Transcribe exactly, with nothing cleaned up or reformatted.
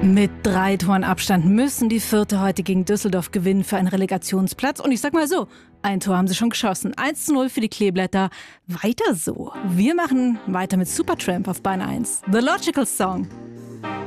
Mit drei Toren Abstand müssen die Vierte heute gegen Düsseldorf gewinnen für einen Relegationsplatz. Und ich sag mal so, ein Tor haben sie schon geschossen. eins zu null für die Kleeblätter. Weiter so. Wir machen weiter mit Supertramp auf Bahn eins. The Logical Song.